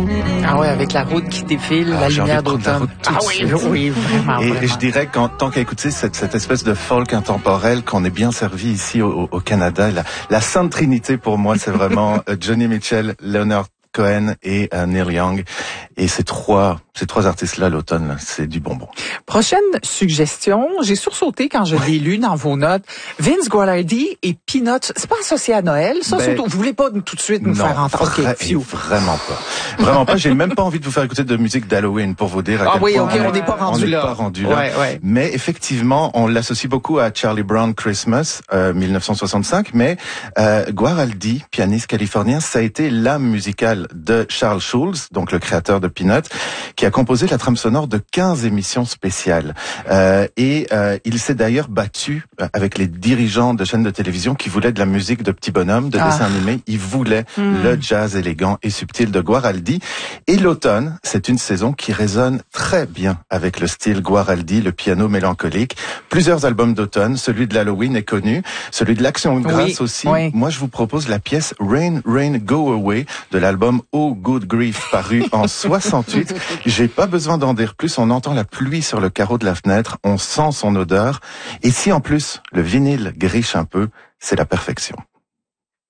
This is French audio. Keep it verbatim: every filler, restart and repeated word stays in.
Ah ouais, avec la route qui défile, ah, la lumière d'automne. Ah oui, oui, vraiment. Et, vraiment. et je dirais qu'en tant qu'à écouter cette, cette espèce de folk intemporel qu'on est bien servi ici au, au Canada, la, la Sainte Trinité pour moi, c'est vraiment Johnny Mitchell, Leonard Cohen et euh, Neil Young. Et ces trois, ces trois artistes-là, l'automne, là, c'est du bonbon. Prochaine suggestion, j'ai sursauté quand je l'ai lu dans vos notes. Vince Guaraldi et Peanuts, c'est pas associé à Noël, ça? Ben, surtout, vous voulez pas tout de suite nous non, faire entendre? vra- Okay, vraiment pas. Vraiment pas. J'ai même pas envie de vous faire écouter de musique d'Halloween pour vous dire à ah quel oui, point ok, on n'est pas rendu on n'est là. pas rendu là. Ouais, ouais. Mais effectivement, on l'associe beaucoup à Charlie Brown Christmas, euh, mille neuf cent soixante-cinq. Mais euh, Guaraldi, pianiste californien, ça a été l'âme musicale de Charles Schulz, donc le créateur de Peanuts, qui a composé la trame sonore de quinze émissions spéciales. Euh, et euh, il s'est d'ailleurs battu avec les dirigeants de chaînes de télévision qui voulaient de la musique de petits bonhommes, de ah. dessins animés. Ils voulaient mm. le jazz élégant et subtil de Guaraldi. Et l'automne, c'est une saison qui résonne très bien avec le style Guaraldi, le piano mélancolique. Plusieurs albums d'automne, celui de l'Halloween est connu, celui de l'Action de grâce oui, aussi. Oui. Moi, je vous propose la pièce Rain, Rain, Go Away de l'album Oh Good Grief, paru en soixante-huit. J'ai pas besoin d'en dire plus, on entend la pluie sur le carreau de la fenêtre, on sent son odeur. Et si en plus, le vinyle griche un peu, c'est la perfection.